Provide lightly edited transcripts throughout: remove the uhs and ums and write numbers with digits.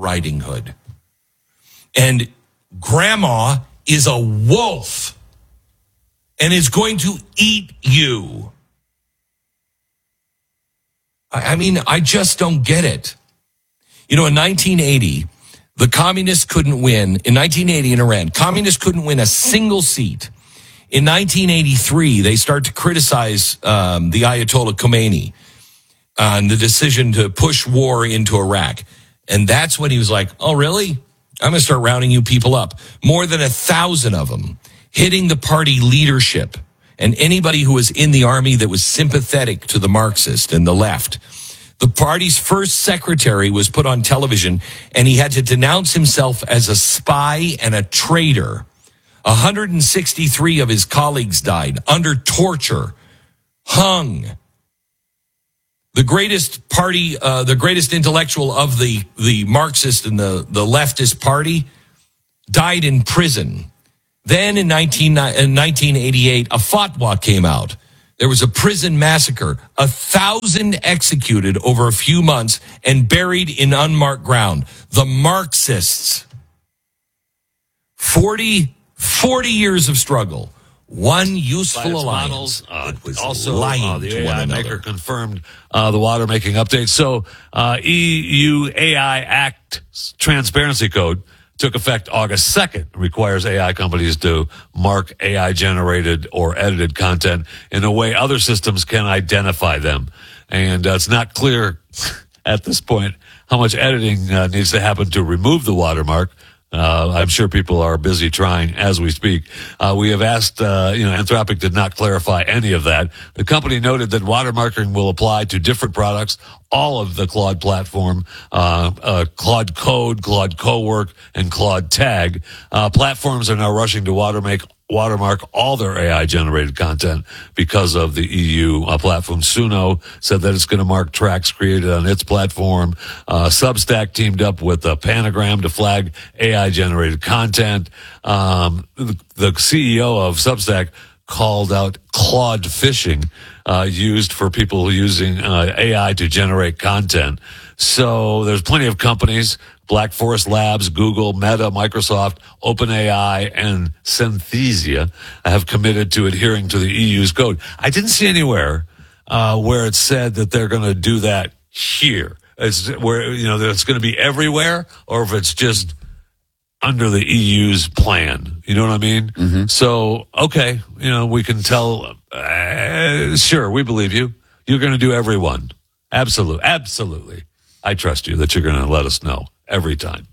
Riding Hood. And grandma is a wolf and is going to eat you. I mean, I just don't get it. You know, in 1980, the communists couldn't win. In 1980 in Iran, communists couldn't win a single seat. In 1983, they start to criticize the Ayatollah Khomeini on the decision to push war into Iraq. And that's when he was like, oh, really? I'm going to start rounding you people up. More than 1,000 of them hitting the party leadership and anybody who was in the army that was sympathetic to the Marxist and the left. The party's first secretary was put on television, and he had to denounce himself as a spy and a traitor. 163 of his colleagues died under torture, hung. The greatest party, the greatest intellectual of the Marxist and the leftist party died in prison. Then in 1988, a fatwa came out. There was a prison massacre, 1,000 executed over a few months and buried in unmarked ground. The Marxists. 40 years of struggle. One useful alliance. Also, the AI maker confirmed the water making update. So, EU AI Act transparency code took effect August 2nd. Requires AI companies to mark AI-generated or edited content in a way other systems can identify them. And it's not clear at this point how much editing needs to happen to remove the watermark. I'm sure people are busy trying as we speak. We have asked, Anthropic did not clarify any of that. The company noted that watermarking will apply to different products, all of the Claude platform, Claude Code, Claude Cowork, and Claude Tag. Platforms are now rushing to watermark all their AI-generated content because of the EU platform. Suno said that it's going to mark tracks created on its platform. Substack teamed up with Panagram to flag AI-generated content. The CEO of Substack called out Claude phishing used for people using AI to generate content. So there's plenty of companies, Black Forest Labs, Google, Meta, Microsoft, OpenAI, and Synthesia have committed to adhering to the EU's code. I didn't see anywhere where it said that they're going to do that here. It's where, that it's going to be everywhere, or if it's just under the EU's plan. You know what I mean? Mm-hmm. So, okay, we can tell, sure, we believe you. You're going to do everyone. Absolutely. I trust you that you're going to let us know every time.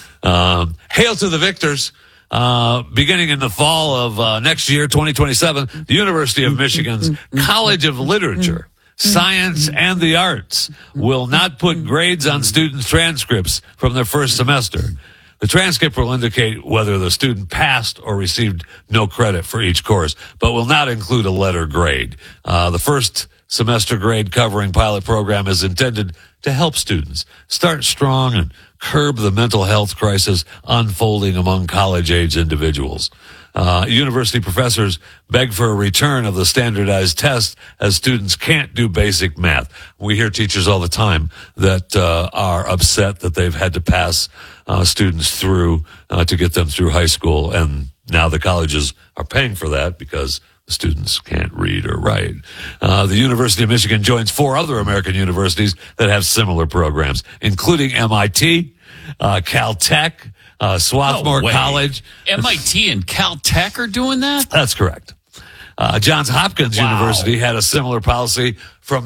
Hail to the victors. Beginning in the fall of next year, 2027, the University of Michigan's College of Literature, Science, and the Arts will not put grades on students' transcripts from their first semester. The transcript will indicate whether the student passed or received no credit for each course, but will not include a letter grade. The first semester grade covering pilot program is intended to help students start strong and curb the mental health crisis unfolding among college-age individuals. University professors beg for a return of the standardized test as students can't do basic math. We hear teachers all the time that are upset that they've had to pass students through to get them through high school, and now the colleges are paying for that because the students can't read or write. The University of Michigan joins 4 other American universities that have similar programs, including MIT, Caltech, Swarthmore College. MIT and Caltech are doing that? That's correct. Johns Hopkins University had a similar policy from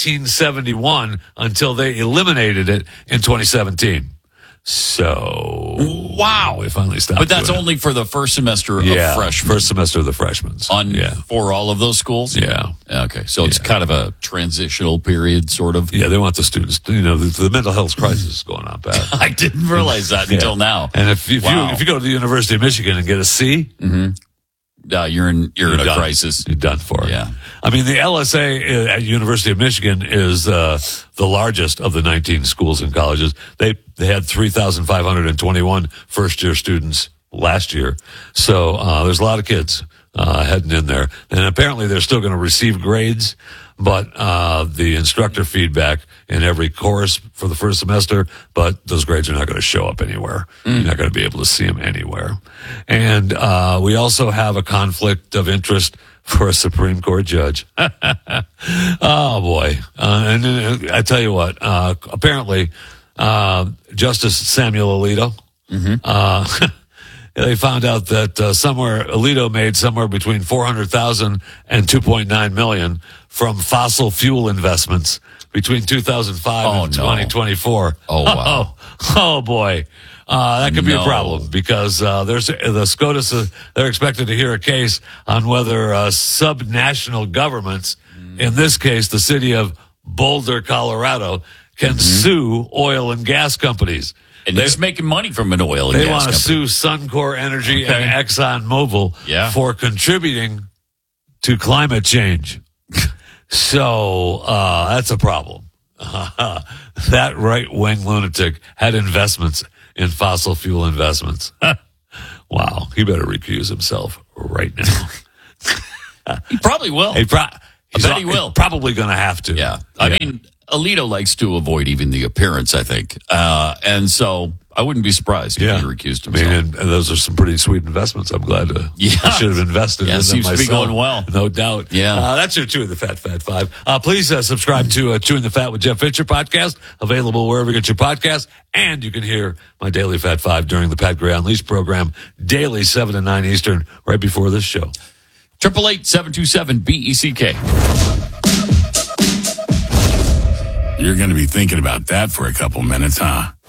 1971 until they eliminated it in 2017. So, we finally stopped. But that's only for the first semester of freshmen. First semester of the freshmen. For all of those schools? Yeah. Okay, so it's kind of a transitional period, sort of. Yeah, they want the students, the mental health crisis is going on bad. I didn't realize that until now. And if you go to the University of Michigan and get a C, you're in a crisis. You're done for. Yeah. I mean, the LSA at University of Michigan is the largest of the 19 schools and colleges. They had 3,521 first-year students last year. So there's a lot of kids heading in there. And apparently they're still going to receive grades, but the instructor feedback in every course for the first semester, but those grades are not going to show up anywhere. You're not going to be able to see them anywhere. And we also have a conflict of interest for a Supreme Court judge. Oh, boy. And I tell you what, apparently, Justice Samuel Alito, they found out that Alito made somewhere between $400,000 and $2.9 million from fossil fuel investments between 2005 and 2024. Oh, wow. Oh, boy. That could be a problem because there's the SCOTUS. They're expected to hear a case on whether subnational governments, in this case, the city of Boulder, Colorado, can sue oil and gas companies. And they're making money from an oil and gas company. They want to sue Suncor Energy and ExxonMobil for contributing to climate change. So that's a problem. That right-wing lunatic had investments in fossil fuel investments. Wow. He better recuse himself right now. He probably will. I bet he will. Probably going to have to. Yeah. I mean, Alito likes to avoid even the appearance, I think. And so I wouldn't be surprised if he recused himself. I mean, and those are some pretty sweet investments. I'm glad I should have invested in them seems myself. To be going well. No doubt. Yeah. That's your Chewing the Fat 5. Please subscribe to Chewing the Fat with Jeff Fincher podcast, available wherever you get your podcast. And you can hear my Daily Fat 5 during the Pat Gray Unleashed program, daily 7 to 9 Eastern, right before this show. 888-727-BECK. You're going to be thinking about that for a couple minutes, huh?